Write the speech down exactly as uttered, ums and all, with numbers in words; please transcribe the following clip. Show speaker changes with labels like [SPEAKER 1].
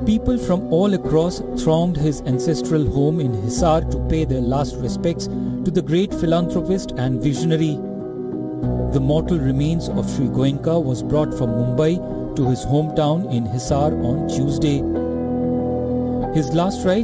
[SPEAKER 1] People from all across thronged his ancestral home in Hisar to pay their last respects to the great philanthropist and visionary. The mortal remains of Sri Goenka was brought from Mumbai to his hometown in Hisar on Tuesday. His last rites